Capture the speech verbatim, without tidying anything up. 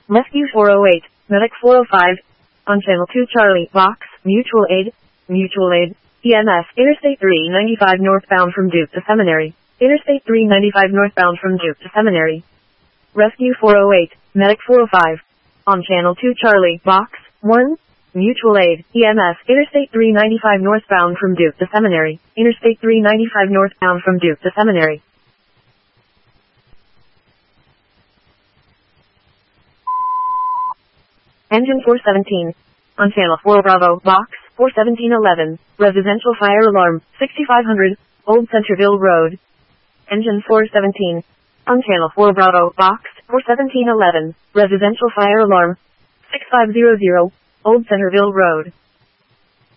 Rescue four oh eight, Medic four oh five. On Channel two Charlie, Box, Mutual Aid, Mutual Aid, E M S, Interstate three ninety-five northbound from Duke to Seminary. Interstate three ninety-five northbound from Duke to Seminary. Rescue four oh eight, Medic four oh five. On Channel two Charlie, Box, one. Mutual Aid, E M S, Interstate three ninety-five northbound from Duke to Seminary. Interstate three ninety-five northbound from Duke to Seminary. Engine four seventeen. On Channel four Bravo, Box, four seventeen eleven. Residential fire alarm, sixty-five hundred, Old Centerville Road. Engine four seventeen. On Channel four Bravo, Box, four seventeen eleven. Residential fire alarm, sixty-five hundred, Old Centerville Road.